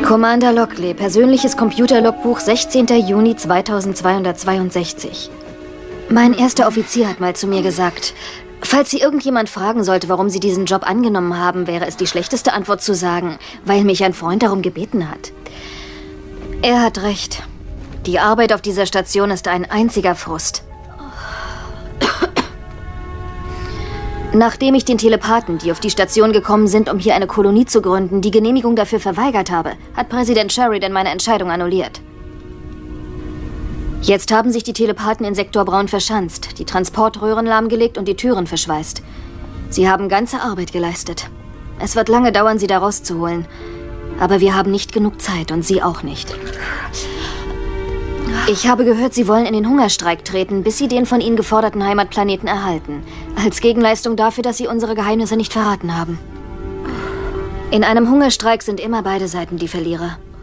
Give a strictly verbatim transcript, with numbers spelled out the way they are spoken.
Commander Lockley, persönliches Computerlogbuch, sechzehnter Juni zweitausendzweihundertzweiundsechzig. Mein erster Offizier hat mal zu mir gesagt, falls Sie irgendjemand fragen sollte, warum Sie diesen Job angenommen haben, wäre es die schlechteste Antwort zu sagen, weil mich ein Freund darum gebeten hat. Er hat recht. Die Arbeit auf dieser Station ist ein einziger Frust. Nachdem ich den Telepathen, die auf die Station gekommen sind, um hier eine Kolonie zu gründen, die Genehmigung dafür verweigert habe, hat Präsident Sheridan meine Entscheidung annulliert. Jetzt haben sich die Telepathen in Sektor Braun verschanzt, die Transportröhren lahmgelegt und die Türen verschweißt. Sie haben ganze Arbeit geleistet. Es wird lange dauern, sie da rauszuholen. Aber wir haben nicht genug Zeit und Sie auch nicht. Ich habe gehört, Sie wollen in den Hungerstreik treten, bis Sie den von Ihnen geforderten Heimatplaneten erhalten. Als Gegenleistung dafür, dass Sie unsere Geheimnisse nicht verraten haben. In einem Hungerstreik sind immer beide Seiten die Verlierer.